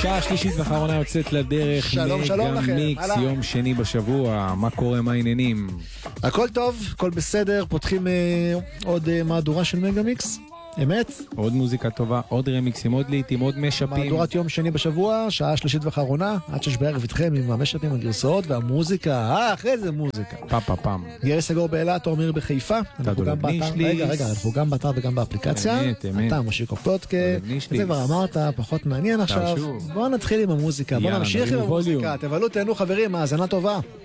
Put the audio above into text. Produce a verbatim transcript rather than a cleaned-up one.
שעה שלישית ואחרונה יוצאת לדרך. שלום, שלום לכם. מיקס, יום שני בשבוע. מה קורה, מה העניינים? הכל טוב, הכל בסדר. פותחים אה, עוד אה, מהדורה של מגה מיקס. אמת? עוד מוזיקה טובה, עוד רמיקסים, עוד לעיתים, עוד משאפים. מהדורת יום שני בשבוע, שעה שלישית ואחרונה, עד שש בערב איתכם עם המשאפים, הגרסאות והמוזיקה. אה, אחרי זה מוזיקה. פעם פעם פעם. ירי סגור באילת, אור מיר בחיפה. אנחנו גם באתר, רגע, רגע, אנחנו גם באתר וגם באפליקציה. אמת, אמת. אתה משיקו פודקאסט. זה כבר אמרת, פחות מעניין עכשיו. בואו נתחיל עם המוזיקה, בואו נמשיך עם המוזיקה. תבלו, תהנו חברים, האזנה טובה.